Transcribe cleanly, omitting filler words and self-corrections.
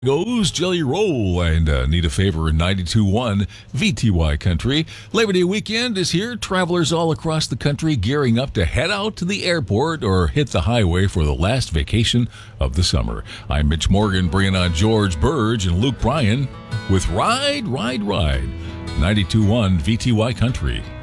Goes Jelly Roll and Need a Favor in 92.1 VTY Country. Labor Day weekend is here. Travelers all across the country gearing up to head out to the airport or hit the highway for the last vacation of the summer. I'm Mitch Morgan, bringing on George Burge and Luke Bryan with Ride, Ride, Ride. 92.1 VTY Country.